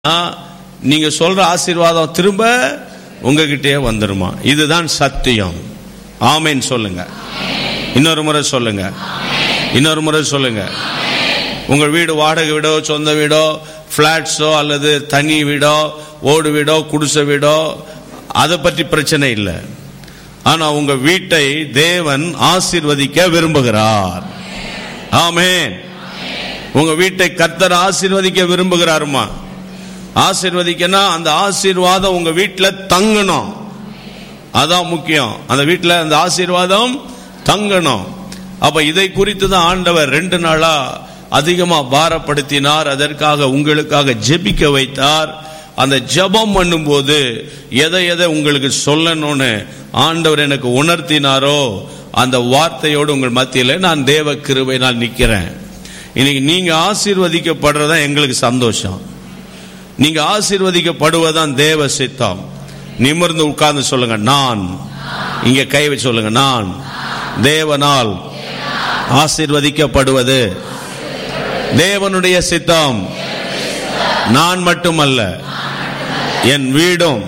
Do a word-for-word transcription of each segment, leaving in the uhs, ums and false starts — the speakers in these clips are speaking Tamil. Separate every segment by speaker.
Speaker 1: நீங்க சொல்ற ஆசீர்வாதம் திரும்ப உங்ககிட்டே வந்துருமா? இதுதான் சத்தியம். ஆமென் சொல்லுங்க. இன்னொரு முறை சொல்லுங்க. இன்னொரு முறை சொல்லுங்க. உங்கள் வீடு வாடகை வீடோ, சொந்த வீடோ, பிளாட்ஸோ அல்லது தனி வீடோ, ஓடு வீடோ, குடிசை வீடோ, அதை பற்றி பிரச்சனை இல்லை. ஆனா உங்க வீட்டை தேவன் ஆசீர்வதிக்க விரும்புகிறார். ஆமென். உங்க வீட்டை கர்த்தர் ஆசீர்வதிக்க விரும்புகிறாருமா? ஆசீர்வதிக்கனா அந்த ஆசீர்வாதம் உங்க வீட்டில் தங்கணும். அதான் முக்கியம். அந்த வீட்டில் அந்த ஆசீர்வாதம் தங்கணும். அப்ப இதை குறித்து தான் ஆண்டவர் ரெண்டு நாளா அதிகமா பாரப்படுத்தினார். அதற்காக உங்களுக்காக ஜெபிக்க வைத்தார். அந்த ஜெபம் பண்ணும் போது எதை எதை உங்களுக்கு சொல்லணும்னு ஆண்டவர் எனக்கு உணர்த்தினாரோ அந்த வார்த்தையோடு உங்கள் மத்தியில் நான் தேவ கிருபை நான் நிற்கிறேன். இன்னைக்கு நீங்க ஆசீர்வதிக்கப்படுறதா எங்களுக்கு சந்தோஷம். நீங்க ஆசீர்வதிக்கப்படுவதான் தேவ சித்தம். நிமிர்ந்து உட்கார்ந்து சொல்லுங்க, நான். இங்க கை வச்சு சொல்லுங்க, நான் தேவனால் ஆசீர்வதிக்கப்படுவது தேவனுடைய சித்தம். நான் மட்டுமல்ல, என் வீடும்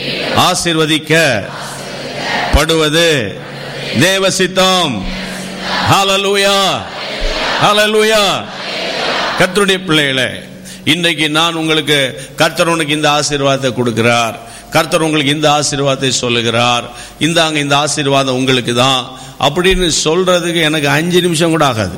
Speaker 1: ஆசீர்வதிக்கப்படுவது தேவ சித்தம். ஹல்லேலூயா, ஹல்லேலூயா. கர்த்தருடைய பிள்ளைகளே, இன்றைக்கு நான் உங்களுக்கு கர்த்தர் உனக்கு இந்த ஆசீர்வாதத்தை கொடுக்கிறார், கர்த்தர் உங்களுக்கு இந்த ஆசீர்வாதத்தை சொல்லுகிறார், இந்தாங்க இந்த ஆசீர்வாதம் உங்களுக்கு தான் அப்படின்னு சொல்றதுக்கு எனக்கு அஞ்சு நிமிஷம் கூட ஆகாது.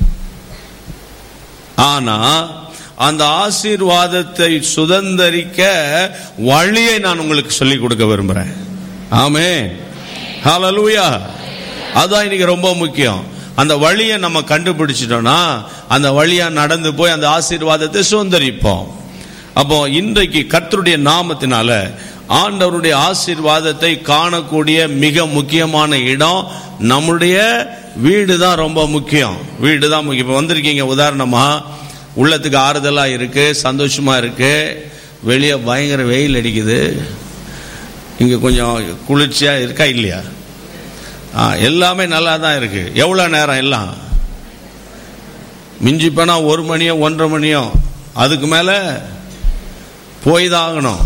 Speaker 1: ஆனா அந்த ஆசீர்வாதத்தை சுதந்தரிக்க வழியை நான் உங்களுக்கு சொல்லிக் கொடுக்க விரும்புறேன். ஆமென், ஹல்லேலூயா. அதான் இன்னைக்கு ரொம்ப முக்கியம். அந்த வழியை நம்ம கண்டுபிடிச்சிட்டோம்னா அந்த வழியா நடந்து போய் அந்த ஆசீர்வாதத்தை சுதந்தரிப்போம். அப்போ இன்றைக்கு கர்த்தருடைய நாமத்தினால ஆண்டவருடைய ஆசீர்வாதத்தை காணக்கூடிய மிக முக்கியமான இடம் நம்முடைய வீடு தான். ரொம்ப முக்கியம். வீடு தான் முக்கியம். இப்போ வந்திருக்கீங்க, உதாரணமா உள்ளத்துக்கு ஆறுதலா இருக்கு, சந்தோஷமா இருக்கு. வெளியே பயங்கர வெயில் அடிக்குது, இங்க கொஞ்சம் குளிர்ச்சியா இருக்கா இல்லையா? எல்லாமே நல்லா தான் இருக்கு. எவ்வளவு நேரம் எல்லாம் மிஞ்சி போனா ஒரு மணியோ ஒன்றரை மணியோ, அதுக்கு மேல போய் தான் ஆகணும்.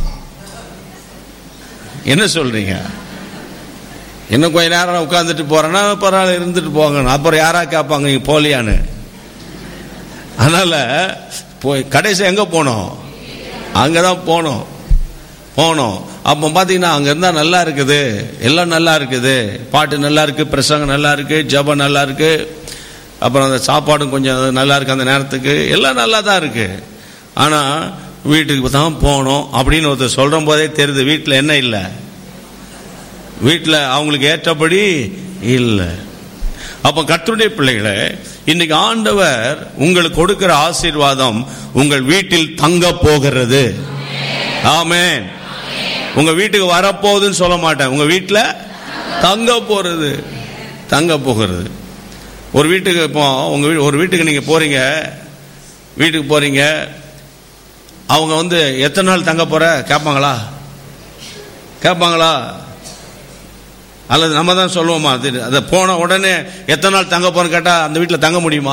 Speaker 1: என்ன சொல்றீங்க? இன்னும் கொஞ்ச நேரம் உட்கார்ந்துட்டு போறேன்னா பரவாயில்ல, இருந்துட்டு போங்க. அப்புறம் யாரா கேட்பாங்க நீங்க போலியான்னு. அதனால போய் கடைசி எங்க போனோம்? அங்கதான் போனோம் போனோம் அப்போ பார்த்தீங்கன்னா அங்கே இருந்தால் நல்லா இருக்குது, எல்லாம் நல்லா இருக்குது, பாட்டு நல்லா இருக்கு, பிரசங்கம் நல்லா இருக்கு, ஜபம் நல்லா இருக்கு, அப்புறம் அந்த சாப்பாடும் கொஞ்சம் நல்லா இருக்கு, அந்த நேரத்துக்கு எல்லாம் நல்லா தான் இருக்கு. ஆனால் வீட்டுக்கு தான் போனோம் அப்படின்னு ஒருத்தர் சொல்ற போதே தெரியுது வீட்டில் என்ன இல்லை, வீட்டில் அவங்களுக்கு ஏற்றபடி இல்லை. அப்போ கர்த்தருடைய பிள்ளைகளை, இன்னைக்கு ஆண்டவர் உங்களுக்கு கொடுக்கிற ஆசீர்வாதம் உங்கள் வீட்டில் தங்க போகிறது. ஆமென். உங்க வீட்டுக்கு வரப்போகுதுன்னு சொல்ல மாட்டேன், உங்க வீட்டில் தங்க போறது, தங்க போகிறது. ஒரு வீட்டுக்கு இப்போ உங்க ஒரு வீட்டுக்கு நீங்க போறீங்க, வீட்டுக்கு போறீங்க, அவங்க வந்து எத்தனை நாள் தங்க போற கேட்பாங்களா? கேட்பாங்களா? அல்லது நம்ம தான் சொல்லுவோமா? அதை போன உடனே எத்தனை நாள் தங்க போறேன்னு கேட்டா அந்த வீட்டில் தங்க முடியுமா?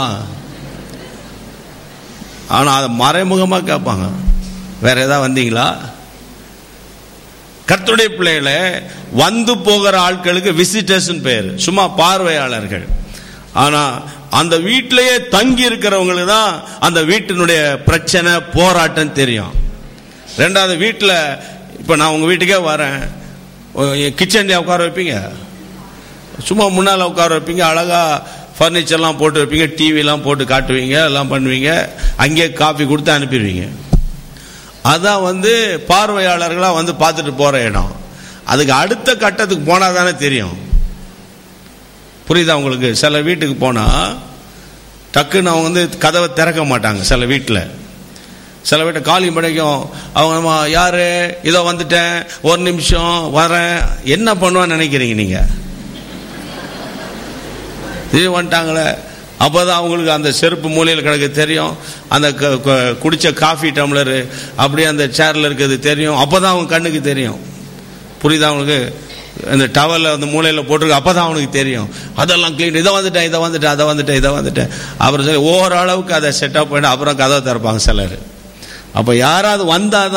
Speaker 1: ஆனா அதை மறைமுகமா கேட்பாங்க, வேற ஏதாவது வந்தீங்களா? கர்த்தருடைய பிள்ளைகளை, வந்து போகிற ஆட்களுக்கு விசிட்டர்ஸ் பேர், சும்மா பார்வையாளர்கள். ஆனா அந்த வீட்டிலேயே தங்கி இருக்கிறவங்களுக்கு தான் அந்த வீட்டினுடைய பிரச்சனை, போராட்டம் தெரியும். ரெண்டாவது, வீட்டில் இப்ப நான் உங்க வீட்டுக்கே வரேன், கிச்சன்ல உட்கார வைப்பீங்க, சும்மா முன்னால உட்கார வைப்பீங்க, அழகா பர்னிச்சர்லாம் போட்டு வைப்பீங்க, டிவிலாம் போட்டு காட்டுவீங்க, எல்லாம் பண்ணுவீங்க, அங்கேயே காஃபி கொடுத்து அனுப்பிடுவீங்க. அதான் வந்து பார்வையாளர்களா வந்து பார்த்துட்டு போற இடம். அதுக்கு அடுத்த கட்டத்துக்கு போனா தானே தெரியும். புரியுதா உங்களுக்கு? சில வீட்டுக்கு போனா டக்குன்னு அவங்க வந்து கதவை திறக்க மாட்டாங்க. சில வீட்டில் சில வீட்டை காலி படைக்கும். அவங்க யாரு, இதோ வந்துட்டேன், ஒரு நிமிஷம் வரேன், என்ன பண்ணுவான்னு நினைக்கிறீங்க நீங்க? இது வந்துட்டாங்களே, அப்போதான் அவங்களுக்கு அந்த செருப்பு மூலையில் கிடக்கு தெரியும், அந்த குடிச்ச காஃபி டம்ளரு அப்படியே அந்த சேர்ல இருக்கிறது தெரியும், அப்போதான் அவங்க கண்ணுக்கு தெரியும். புரியுதா அவங்களுக்கு? இந்த டவலில் அந்த மூலையில் போட்டிருக்கு, அப்போதான் அவனுக்கு தெரியும். அதெல்லாம் கிளீன், இதை வந்துட்டேன், இதை வந்துட்டேன், அதை வந்துட்டேன், இதை வந்துட்டேன். அப்புறம் சொல்லி ஓரளவுக்கு அதை செட்டப் பண்ணி அப்புறம் கதவை திறப்பாங்க சிலர். அப்ப யாராவது வந்தா